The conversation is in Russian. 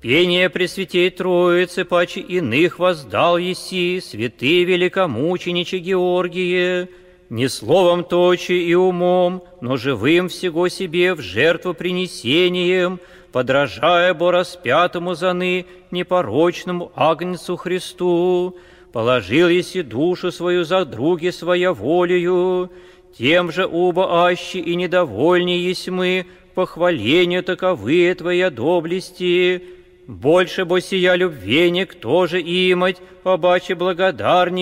терпение Пресвятей Троицы, паче иных воздал еси, святый великомучениче Георгие, не словом точи и умом, но живым всего себе в жертву принесением, подражая бо распятому заны непорочному Агнцу Христу, положил еси душу свою за други своя волею, тем же убо аще и недовольни есть мы, похвалению таковые Твоя доблести. Больше бо сия любвеник тоже имать, побаче благодарней